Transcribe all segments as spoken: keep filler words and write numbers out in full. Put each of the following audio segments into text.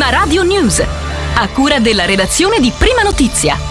Prima Radio News, a cura della redazione di Prima Notizia.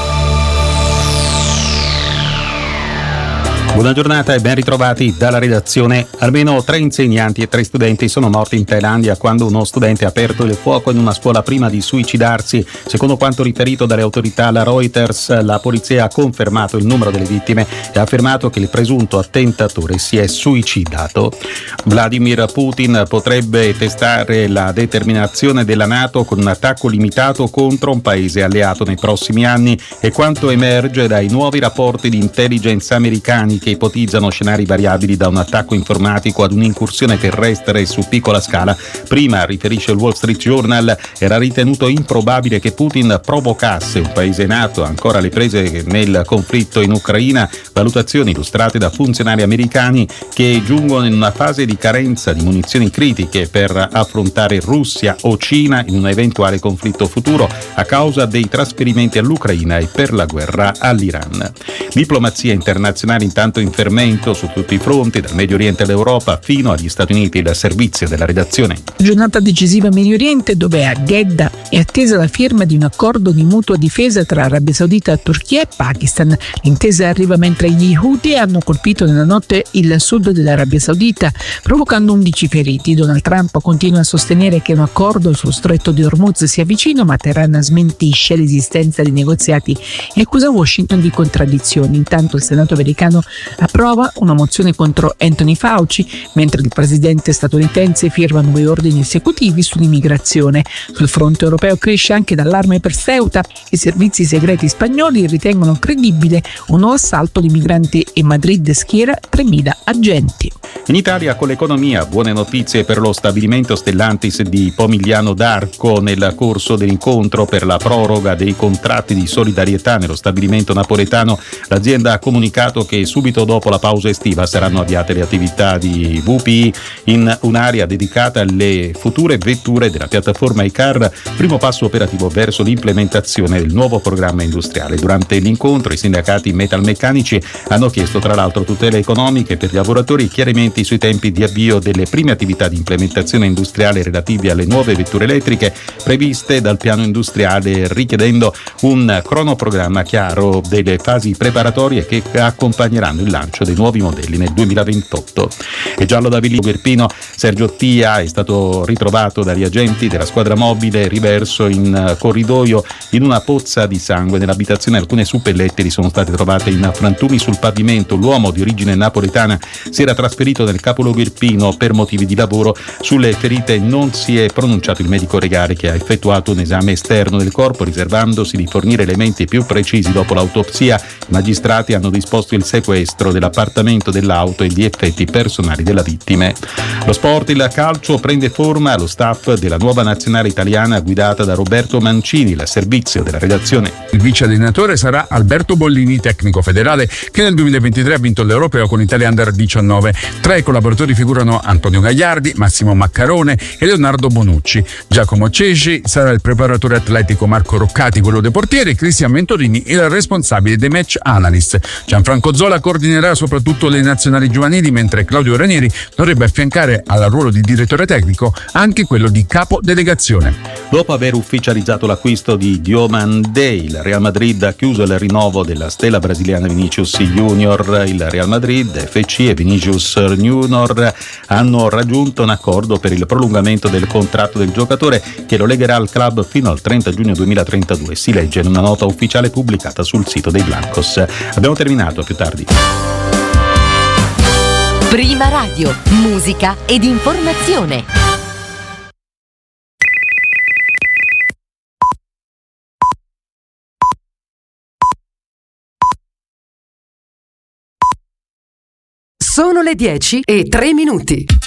Buona giornata e ben ritrovati dalla redazione. Almeno tre insegnanti e tre studenti sono morti in Thailandia quando uno studente ha aperto il fuoco in una scuola prima di suicidarsi. Secondo quanto riferito dalle autorità alla Reuters, la polizia ha confermato il numero delle vittime e ha affermato che il presunto attentatore si è suicidato. Vladimir Putin potrebbe testare la determinazione della NATO con un attacco limitato contro un paese alleato nei prossimi anni, e quanto emerge dai nuovi rapporti di intelligence americani che ipotizzano scenari variabili da un attacco informatico ad un'incursione terrestre su piccola scala. Prima, riferisce il Wall Street Journal, era ritenuto improbabile che Putin provocasse un paese NATO ancora alle prese nel conflitto in Ucraina, valutazioni illustrate da funzionari americani che giungono in una fase di carenza di munizioni critiche per affrontare Russia o Cina in un eventuale conflitto futuro a causa dei trasferimenti all'Ucraina e per la guerra all'Iran. Diplomazia internazionale intanto in fermento su tutti i fronti, dal Medio Oriente all'Europa fino agli Stati Uniti. Il servizio della redazione. Giornata decisiva in Medio Oriente, dove a Jeddah è attesa la firma di un accordo di mutua difesa tra Arabia Saudita, Turchia e Pakistan. L'intesa arriva mentre gli Houthi hanno colpito nella notte il sud dell'Arabia Saudita, provocando undici feriti. Donald Trump continua a sostenere che un accordo sullo stretto di Hormuz sia vicino, ma Teheran smentisce l'esistenza di negoziati e accusa Washington di contraddizioni. Intanto il Senato americano approva una mozione contro Anthony Fauci, mentre il presidente statunitense firma nuovi ordini esecutivi sull'immigrazione. Sul fronte europeo cresce anche l'allarme per Ceuta. I servizi segreti spagnoli ritengono credibile un nuovo assalto di migranti e Madrid schiera tremila agenti. In Italia, con l'economia, buone notizie per lo stabilimento Stellantis di Pomigliano d'Arco. Nel corso dell'incontro per la proroga dei contratti di solidarietà nello stabilimento napoletano, l'azienda ha comunicato che subito dopo la pausa estiva saranno avviate le attività di V P I in un'area dedicata alle future vetture della piattaforma iCar, primo passo operativo verso l'implementazione del nuovo programma industriale. Durante l'incontro i sindacati metalmeccanici hanno chiesto tra l'altro tutele economiche per gli lavoratori e chiarimenti sui tempi di avvio delle prime attività di implementazione industriale relative alle nuove vetture elettriche previste dal piano industriale, richiedendo un cronoprogramma chiaro delle fasi preparatorie che accompagneranno il lancio dei nuovi modelli nel duemilaventotto. E giallo da Villino Irpino, Sergio Tia è stato ritrovato dagli agenti della squadra mobile riverso in corridoio in una pozza di sangue nell'abitazione. Alcune suppellettili sono state trovate in frantumi sul pavimento. L'uomo di origine napoletana si era trasferito nel capoluogo irpino per motivi di lavoro. Sulle ferite non si è pronunciato il medico legale, che ha effettuato un esame esterno del corpo riservandosi di fornire elementi più precisi dopo l'autopsia. I magistrati hanno disposto il sequestro dell'appartamento, dell'auto e di effetti personali della vittima. Lo sport, il calcio prende forma allo staff della nuova nazionale italiana guidata da Roberto Mancini. Il servizio della redazione. Il vice allenatore sarà Alberto Bollini, tecnico federale che nel duemilaventitré ha vinto l'Europeo con Italia Under diciannove. Tra i collaboratori figurano Antonio Gagliardi, Massimo Maccarone e Leonardo Bonucci. Giacomo Ceci sarà il preparatore atletico, Marco Roccati quello dei portieri, Cristian Ventorini il responsabile dei match analyst. Gianfranco Zola coordinerà soprattutto le nazionali giovanili, mentre Claudio Ranieri dovrebbe affiancare al ruolo di direttore tecnico anche quello di capo delegazione. Dopo aver ufficializzato l'acquisto di Diomandé, il Real Madrid ha chiuso il rinnovo della stella brasiliana Vinicius Junior. Il Real Madrid, F C e Vinicius Junior hanno raggiunto un accordo per il prolungamento del contratto del giocatore, che lo legherà al club fino al trenta giugno duemilatrentadue. Si legge in una nota ufficiale pubblicata sul sito dei Blancos. Abbiamo terminato, a più tardi. Prima Radio, musica ed informazione. Sono le dieci e tre minuti.